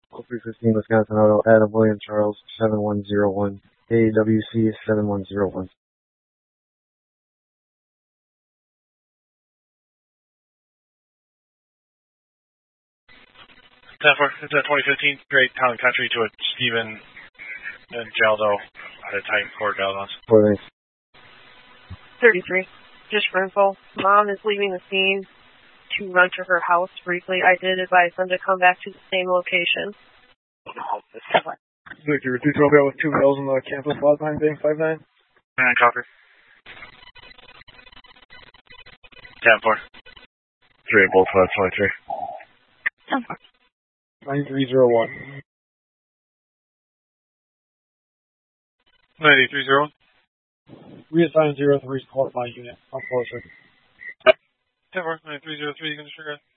0315 Wisconsin Auto, Adam William Charles 7101, AWC 7101. 10-4, it's at 2015, Great Town and Country to a Stephen and Jaldo at a Titan Court, Galvans. 33, just for info. Mom is leaving the scene to run to her house briefly. I did advise them to come back to the same location. Victor, 212 with 2 males on the campus, lot 9, being 5-9. 9 copper. 10-4. 3 both flats, 23. 9301. 9301. Reassign 03's qualified unit. I'm closer. 10-4, 9303, you can disregard.